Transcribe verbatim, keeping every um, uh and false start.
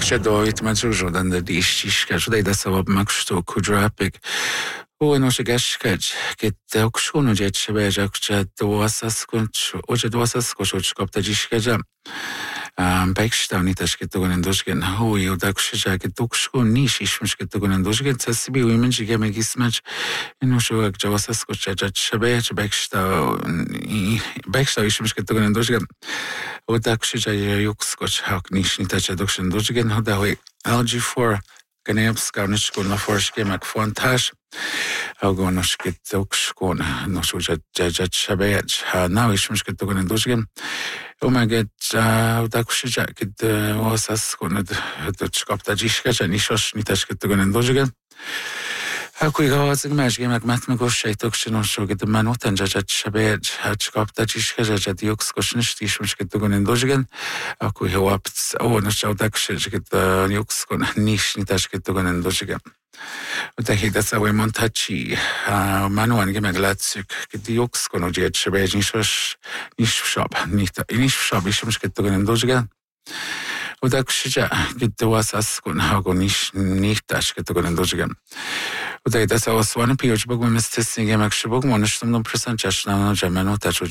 Shadoit Matsujodan the Dishishka, they the Sawab Maxto Kudrapic. Who knows a gashkaj, get the Okshuno jet Shabajakcha, the Wasaskunch, Oja Wasaskoch, the Jishkaja. Um, Bekshta nitashketogon and dosgen, who you daksha get Dokshko nish, Ishmashketogon and dosgen, Sassibi women, Jigamagis match, and Oshuak Javasaskoch, Shabach, Bekshta, Bekshta, Ishmashketogon and dosgen, Odaksha Yukskoch, Hawk nish, Nitacha Dokshan dosgen, Hodawi, Algae four. Ganevska ničko forske mak fontaž, algo noške tokško nošuja jajat shabej, ha navišmške togo nedožgen. Omeget udakušja kid osasko ned dočkopta jiška, že nišoš nitaške togo nedožgen. Ako je gavazig mešge mak matmegoshay tokšno šoge de manotan jajat shabej, ha čkopta jiška, že jad jukskoš ništišmške togo nedožgen. Ako je wapts o nošav dakušja, že kid juksko niš nitaške togo nedožgen. Utahida cały montaci, a manuan gemeglacyk, kiedy juksko no dzieć shabej nišoš niš w shop, niš w shop, išmške togo nedožgen. Udakušja, kiedy wasasko nago niš nihtaške togo nedožgen. Udaje da se osvane pijoč bog me stisni gemak še bog moneš tam no presančaš na no džemeno taču